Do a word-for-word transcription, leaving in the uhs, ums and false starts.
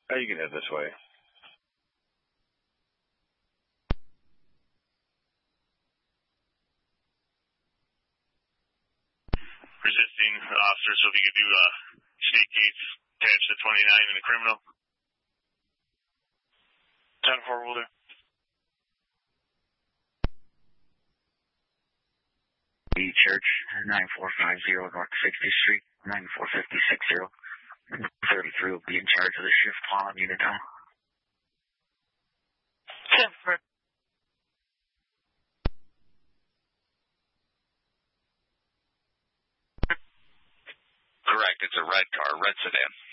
Oh, you can head this way. Resisting officer, so if you could do uh, state case attached to twenty-nine in the criminal. ten four, will do. E Church, nine four five zero North sixtieth Street, nine four five zero six zero. thirty-three will be in charge of the shift while I'm unit down. ten four. Correct, it's a red car, red sedan.